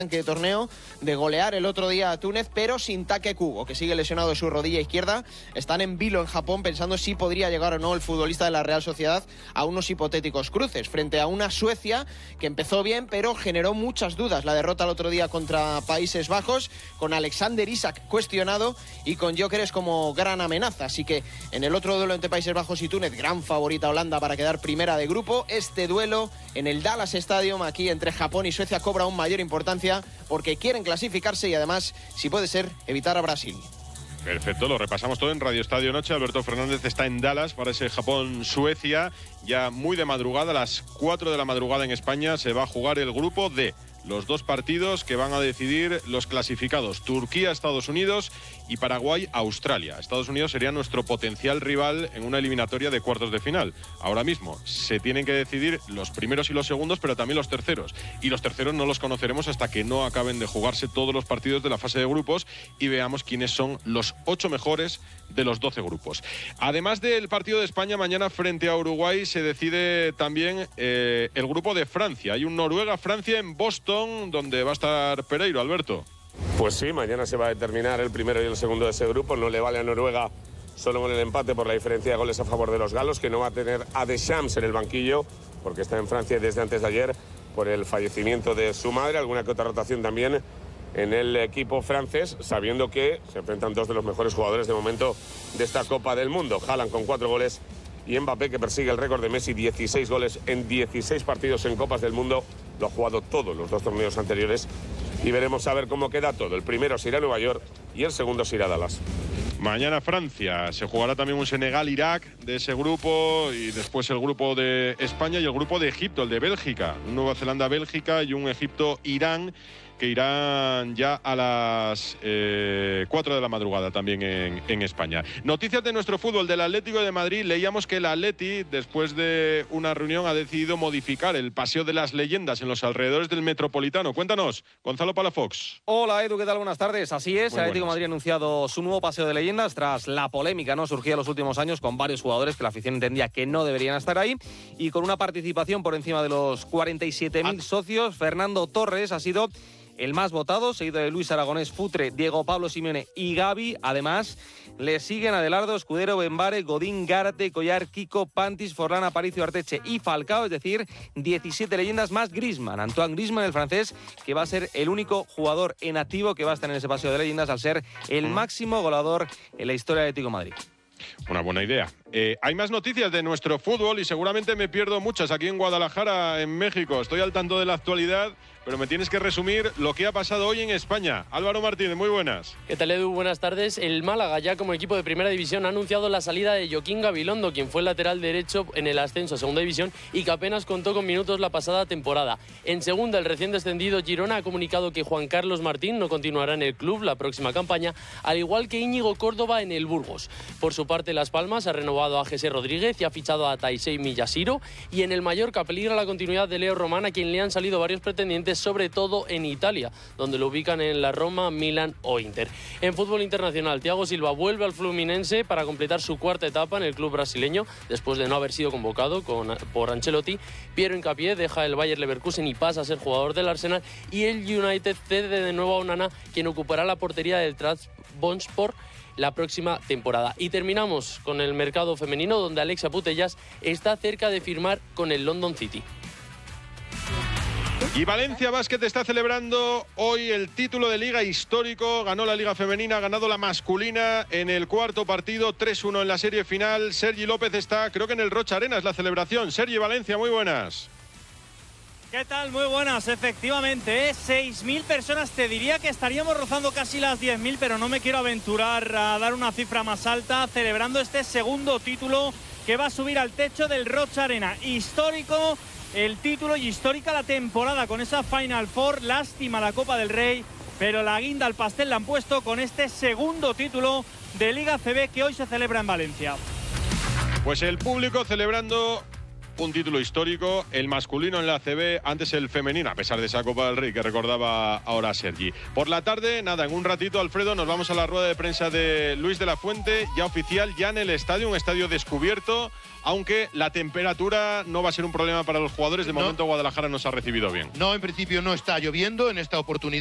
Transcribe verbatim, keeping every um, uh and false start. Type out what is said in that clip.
de torneo de golear el otro día a Túnez, pero sin Take Kubo, que sigue lesionado de su rodilla izquierda. Están en vilo en Japón pensando si podría llegar o no el futbolista de la Real Sociedad a unos hipotéticos cruces frente a una Suecia que empezó bien pero generó muchas dudas. La derrota el otro día contra Países Bajos, con Alexander Isak cuestionado y con Gyökeres como gran amenaza. Así que en el otro duelo entre Países Bajos y Túnez, gran favorita Holanda para quedar primera de grupo. Este duelo en el Dallas Stadium aquí entre Japón y Suecia cobra aún mayor importancia porque quieren clasificarse y además, si puede ser, evitar a Brasil. Perfecto, lo repasamos todo en Radio Estadio Noche. Alberto Fernández está en Dallas para ese Japón-Suecia. Ya muy de madrugada, a las cuatro de la madrugada en España, se va a jugar el grupo D. Los dos partidos que van a decidir los clasificados: Turquía, Estados Unidos y Paraguay, Australia. Estados Unidos sería nuestro potencial rival en una eliminatoria de cuartos de final. Ahora mismo se tienen que decidir los primeros y los segundos, pero también los terceros. Y los terceros no los conoceremos hasta que no acaben de jugarse todos los partidos de la fase de grupos y veamos quiénes son los ocho mejores de los doce grupos. Además del partido de España mañana frente a Uruguay, se decide también eh, el grupo de Francia. Hay un Noruega-Francia en Boston, donde va a estar Pereiro. Alberto. Pues sí, mañana se va a determinar el primero y el segundo de ese grupo. No le vale a Noruega solo con el empate por la diferencia de goles a favor de los galos, que no va a tener a Deschamps en el banquillo, porque está en Francia desde antes de ayer por el fallecimiento de su madre. Alguna que otra rotación también en el equipo francés, sabiendo que se enfrentan dos de los mejores jugadores de momento de esta Copa del Mundo. Haaland con cuatro goles y Mbappé, que persigue el récord de Messi, dieciséis goles en dieciséis partidos en Copas del Mundo. Lo ha jugado todos los dos torneos anteriores y veremos a ver cómo queda todo. El primero se irá a Nueva York y el segundo se irá a Dallas. Mañana Francia, se jugará también un Senegal-Irak de ese grupo y después el grupo de España y el grupo de Egipto, el de Bélgica. Nueva Zelanda-Bélgica y un Egipto-Irán, que irán ya a las eh, cuatro de la madrugada también en, en España. Noticias de nuestro fútbol, del Atlético de Madrid. Leíamos que el Atleti, después de una reunión, ha decidido modificar el Paseo de las Leyendas en los alrededores del Metropolitano. Cuéntanos, Gonzalo Palafox. Hola Edu, ¿qué tal? Buenas tardes. Así es, el Atlético de Madrid ha anunciado su nuevo Paseo de Leyendas tras la polémica, ¿no?, surgida en los últimos años con varios jugadores que la afición entendía que no deberían estar ahí, y con una participación por encima de los cuarenta y siete mil socios. Fernando Torres ha sido el más votado, seguido de Luis Aragonés, Futre, Diego Pablo Simeone y Gavi. Además, le siguen Adelardo, Escudero, Bembare, Godín, Gárate, Collar, Kiko, Pantis, Forlán, Aparicio, Arteche y Falcao, es decir, diecisiete leyendas más Griezmann. Antoine Griezmann, el francés, que va a ser el único jugador en activo que va a estar en ese paseo de leyendas al ser el máximo goleador en la historia del Atlético de Madrid. Una buena idea. Eh, hay más noticias de nuestro fútbol y seguramente me pierdo muchas aquí en Guadalajara, en México. Estoy al tanto de la actualidad, pero me tienes que resumir lo que ha pasado hoy en España. Álvaro Martínez, muy buenas. ¿Qué tal, Edu? Buenas tardes. El Málaga, ya como equipo de Primera División, ha anunciado la salida de Joaquín Gabilondo, quien fue el lateral derecho en el ascenso a Segunda División y que apenas contó con minutos la pasada temporada. En Segunda, el recién descendido Girona ha comunicado que Juan Carlos Martín no continuará en el club la próxima campaña, al igual que Íñigo Córdoba en el Burgos. Por su parte, Las Palmas ha renovado a José Rodríguez y ha fichado a Taisei Miyashiro, y en el Mallorca peligra la continuidad de Leo Román, a quien le han salido varios pretendientes, sobre todo en Italia, donde lo ubican en la Roma, Milan o Inter. En fútbol internacional, Thiago Silva vuelve al Fluminense para completar su cuarta etapa en el club brasileño, después de no haber sido convocado con, por Ancelotti. Piero Hincapié deja el Bayer Leverkusen y pasa a ser jugador del Arsenal, y el United cede de nuevo a Onana, quien ocupará la portería del Trabzonspor la próxima temporada. Y terminamos con el mercado femenino, donde Alexia Putellas está cerca de firmar con el London City. Y Valencia Basket está celebrando hoy el título de liga histórico. Ganó la liga femenina, ha ganado la masculina en el cuarto partido, tres uno en la serie final. Sergi López está, creo que en el Rocha Arena es la celebración. Sergi, Valencia, muy buenas. ¿Qué tal? Muy buenas, efectivamente, ¿eh? seis mil personas, te diría que estaríamos rozando casi las diez mil, pero no me quiero aventurar a dar una cifra más alta, celebrando este segundo título que va a subir al techo del Rocha Arena. Histórico el título y histórica la temporada con esa Final Four. Lástima la Copa del Rey, pero la guinda al pastel la han puesto con este segundo título de Liga A C B que hoy se celebra en Valencia. Pues el público celebrando un título histórico, el masculino en la A C B, antes el femenino, a pesar de esa Copa del Rey que recordaba ahora Sergi. Por la tarde, nada, en un ratito, Alfredo, nos vamos a la rueda de prensa de Luis de la Fuente, ya oficial, ya en el estadio, un estadio descubierto, aunque la temperatura no va a ser un problema para los jugadores. De momento, no. Guadalajara nos ha recibido bien. No, en principio no está lloviendo en esta oportunidad.